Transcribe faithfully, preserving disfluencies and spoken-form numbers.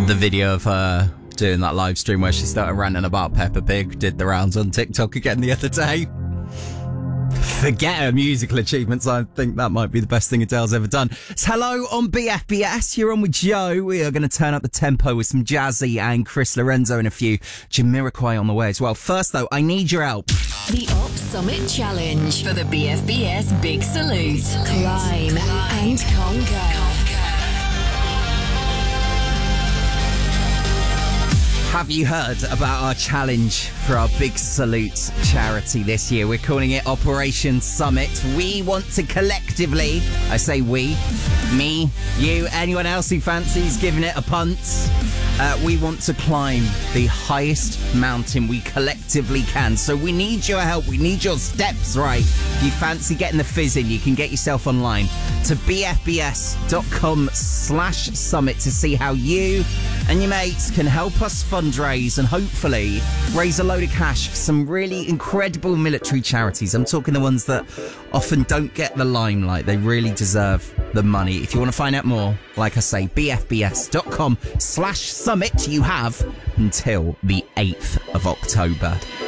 the video of her doing that live stream where she started ranting about Peppa Pig did the rounds on TikTok again the other day. Forget her musical achievements. I think that might be the best thing Adele's ever done. It's Hello on B F B S. You're on with Joe. We are going to turn up the tempo with some Jazzy and Chris Lorenzo and a few Jamiroquai on the way as well. First, though, I need your help. The Op Summit Challenge for the B F B S Big Salute. Climb and conquer. Have you heard about our challenge for our Big Salute charity this year? We're calling it Operation Summit. We want to collectively, I say we, me, you, anyone else who fancies giving it a punt, uh, we want to climb the highest mountain we collectively can. So we need your help. We need your steps right. If you fancy getting the fizz in, you can get yourself online to bfbs.com slash summit to see how you and your mates can help us fundraise and hopefully raise a load of cash for some really incredible military charities. I'm talking the ones that often don't get the limelight. They really deserve the money. If you want to find out more, like I say, bfbs.com slash summit. You have until the eighth of October.